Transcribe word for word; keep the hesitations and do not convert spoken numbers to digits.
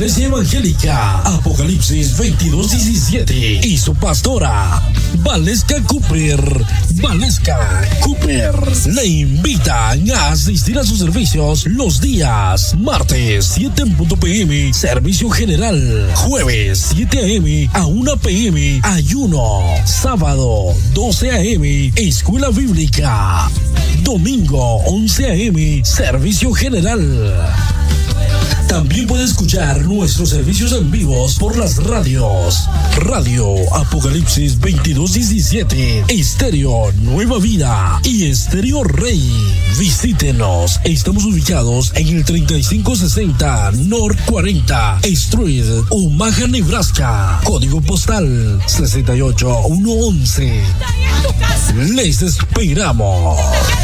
Iglesia Evangélica Apocalipsis veintidós diecisiete y su pastora Valesca Cooper. Valesca Cooper le invitan a asistir a sus servicios los días martes siete p m servicio general, jueves siete a m a una p m ayuno, sábado doce a m escuela bíblica, domingo once a m servicio general. También puede escuchar nuestros servicios en vivos por las radios. Radio Apocalipsis veintidós diecisiete, Estéreo Nueva Vida y Estéreo Rey. Visítenos. Estamos ubicados en el treinta y cinco sesenta North cuarenta Street, Omaha, Nebraska. Código postal sesenta y ocho mil ciento once. Les esperamos.